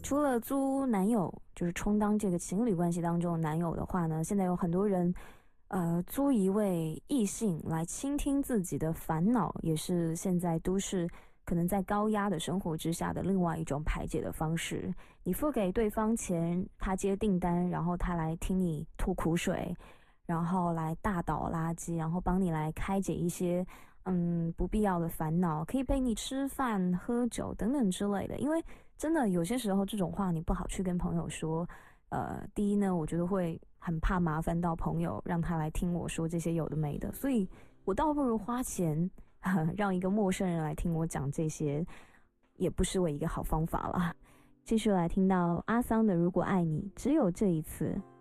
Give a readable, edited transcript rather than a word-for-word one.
除了租男友，就是充当这个情侣关系当中的男友的话呢，现在有很多人，租一位异性来倾听自己的烦恼，也是现在都市可能在高压的生活之下的另外一种排解的方式。你付给对方钱，他接订单，然后他来听你吐苦水，然后来大倒垃圾，然后帮你来开解一些不必要的烦恼，可以陪你吃饭、喝酒等等之类的。因为真的有些时候这种话你不好去跟朋友说。第一呢，我觉得会很怕麻烦到朋友，让他来听我说这些有的没的，所以我倒不如花钱，让一个陌生人来听我讲这些，也不失为一个好方法啦。继续来听到阿桑的《如果爱你只有这一次》。